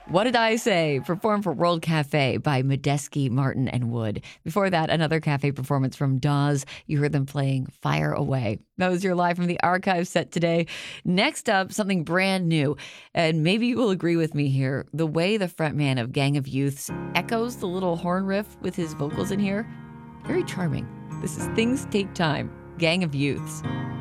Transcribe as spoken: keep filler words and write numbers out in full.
What Did I Say? Performed for World Cafe by Medeski, Martin, and Wood. Before that, another cafe performance from Dawes. You heard them playing Fire Away. That was your Live from the Archive set today. Next up, something brand new. And maybe you will agree with me here. The way the frontman of Gang of Youths echoes the little horn riff with his vocals in here, very charming. This is Things Take Time, Gang of Youths.